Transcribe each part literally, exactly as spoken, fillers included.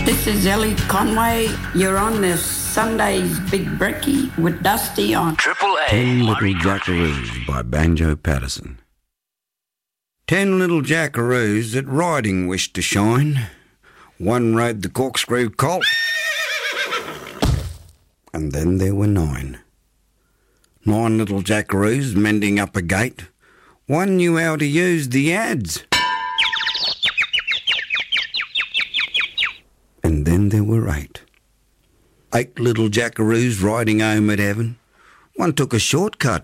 This is Ellie Conway. You're on this Sunday's Big Brekkie with Dusty on Triple A. Ten Little Jackaroos by Banjo Patterson. Ten little jackaroos that riding wished to shine. One rode the corkscrew colt, and then there were nine. Nine little jackaroos mending up a gate. One knew how to use the adze. And then there were eight. Eight little jackaroos riding home at heaven. One took a shortcut.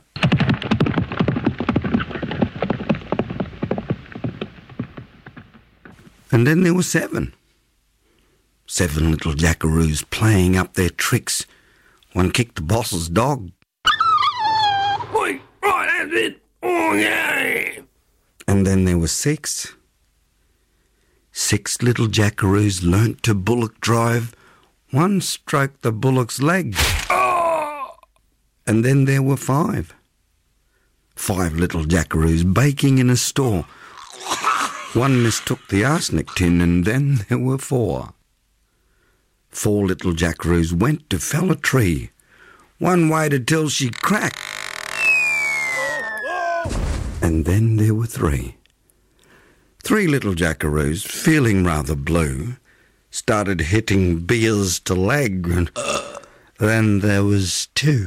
And then there were seven. Seven little jackaroos playing up their tricks. One kicked the boss's dog. Oi, right, that's it. Oh, yeah. And then there were six. Six little jackaroos learnt to bullock drive. One stroked the bullock's leg. Oh. And then there were five. Five little jackaroos baking in a store. One mistook the arsenic tin, and then there were four. Four little jackaroos went to fell a tree. One waited till she cracked. And then there were three. Three little jackaroos, feeling rather blue, started hitting beers to leg, and then there was two.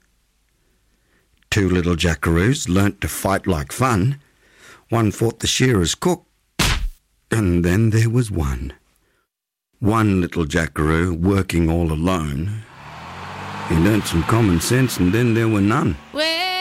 Two little jackaroos learnt to fight like fun. One fought the shearer's cook, and then there was one. One little jackaroo working all alone. He learnt some common sense, and then there were none. Well,